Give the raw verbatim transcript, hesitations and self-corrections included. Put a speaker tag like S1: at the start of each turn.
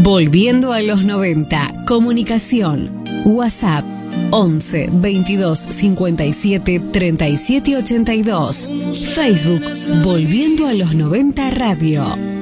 S1: Volviendo a los noventa. Comunicación. WhatsApp once veintidós cincuenta y siete treinta y siete ochenta y dos. Facebook Volviendo a los noventa Radio.